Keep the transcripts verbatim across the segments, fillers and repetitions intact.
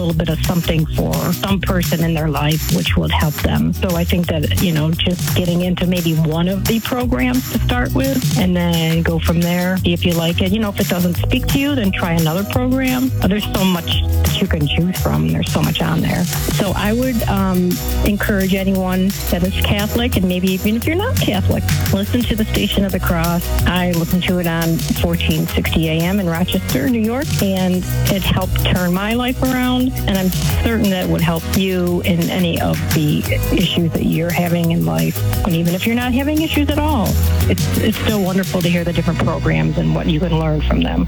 little bit of something for some person in their life, which would help them. So I think that, you know, just getting into maybe one of the programs to start with and then go from there. See if you like it. You know, if it doesn't speak to you, then try another program. There's so much that you can choose from. There's so much on there. So I would um, encourage anyone that is Catholic, and maybe even if you're not Catholic, listen to the Station of the Cross. I listen to it on fourteen sixty A M in Rochester, New York, and it helped turn my life around, and I'm certain that it would help you in any of the issues that you're having in life. And even if you're not having issues at all, it's it's still wonderful to hear the different programs and what you can learn from them.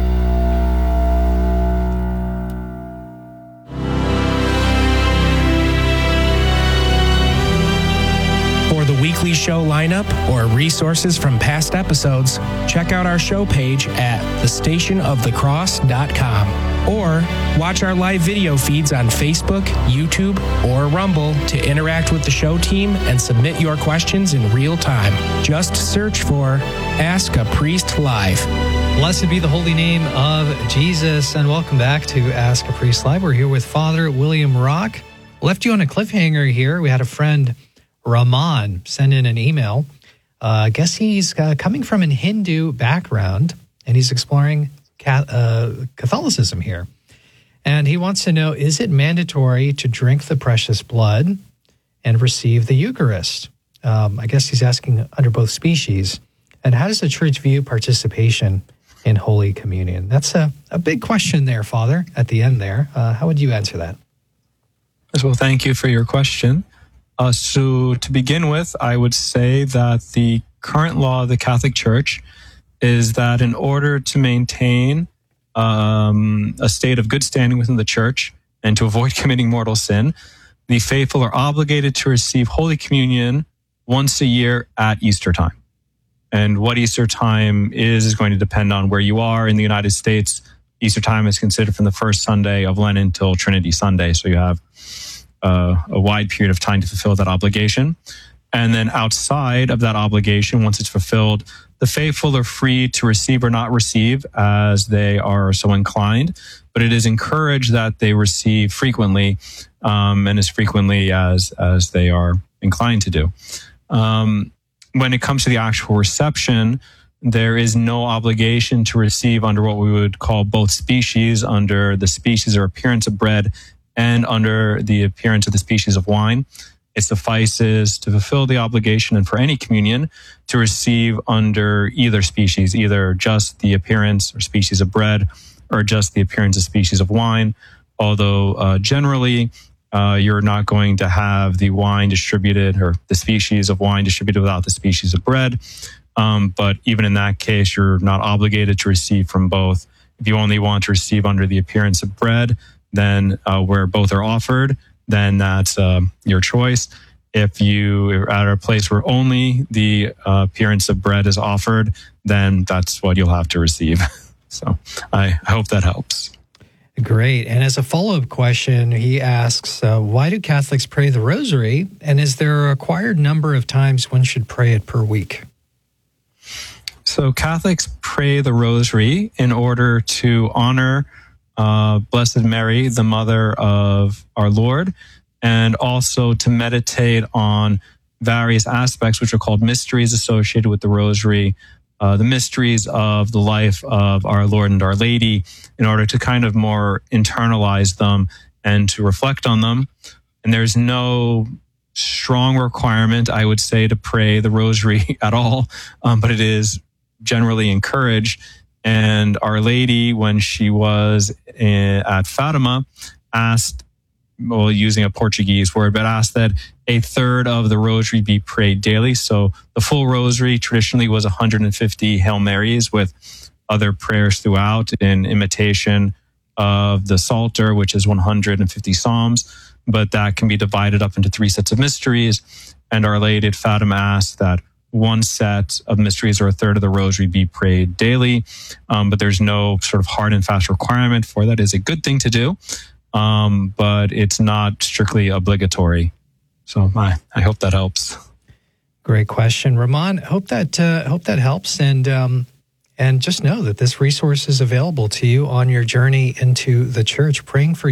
For the weekly show lineup or resources from past episodes, check out our show page at the station of the cross dot com or watch our live video feeds on Facebook, YouTube, or Rumble to interact with the show team and submit your questions in real time. Just search for Ask a Priest Live. Blessed be the holy name of Jesus, and welcome back to Ask a Priest Live. We're here with Father William Rock. Left you on a cliffhanger here. We had a friend, Rahman, send in an email. Uh, I guess he's uh, coming from an Hindu background, and he's exploring uh, Catholicism here. And he wants to know, is it mandatory to drink the precious blood and receive the Eucharist? Um, I guess he's asking under both species. And how does the church view participation in Holy Communion? That's a, a big question there, Father, at the end there. Uh, how would you answer that? Well, thank you for your question. Uh, so to begin with, I would say that the current law of the Catholic Church is that in order to maintain um, a state of good standing within the Church and to avoid committing mortal sin, the faithful are obligated to receive Holy Communion once a year at Easter time. And what Easter time is is going to depend on where you are. In the United States, Easter time is considered from the first Sunday of Lent until Trinity Sunday. So you have Uh, a wide period of time to fulfill that obligation. And then outside of that obligation, once it's fulfilled, the faithful are free to receive or not receive as they are so inclined. But it is encouraged that they receive frequently um, and as frequently as, as they are inclined to do. Um, when it comes to the actual reception, there is no obligation to receive under what we would call both species, under the species or appearance of bread and under the appearance of the species of wine. It suffices to fulfill the obligation and for any communion to receive under either species, either just the appearance or species of bread or just the appearance of species of wine. Although uh, generally uh, you're not going to have the wine distributed or the species of wine distributed without the species of bread. Um, but even in that case, you're not obligated to receive from both. If you only want to receive under the appearance of bread, then uh, where both are offered, then that's uh, your choice. If you are at a place where only the uh, appearance of bread is offered, then that's what you'll have to receive. So I hope that helps. Great. And as a follow-up question, he asks, uh, why do Catholics pray the Rosary? And is there a required number of times one should pray it per week? So Catholics pray the Rosary in order to honor Uh, Blessed Mary, the Mother of our Lord, and also to meditate on various aspects which are called mysteries associated with the Rosary, uh, the mysteries of the life of our Lord and Our Lady, in order to kind of more internalize them and to reflect on them. And there's no strong requirement, I would say, to pray the Rosary at all, um, but it is generally encouraged. And Our Lady, when she was in, at Fatima, asked, well, using a Portuguese word, but asked that a third of the Rosary be prayed daily. So the full Rosary traditionally was one hundred fifty Hail Marys with other prayers throughout in imitation of the Psalter, which is one hundred fifty Psalms, but that can be divided up into three sets of mysteries. And Our Lady at Fatima asked that one set of mysteries or a third of the Rosary be prayed daily. Um, but there's no sort of hard and fast requirement for that. It's a good thing to do, um, but it's not strictly obligatory. So I, I hope that helps. Great question, Rahman. Hope that uh, hope that helps, and um, and just know that this resource is available to you on your journey into the church. Praying for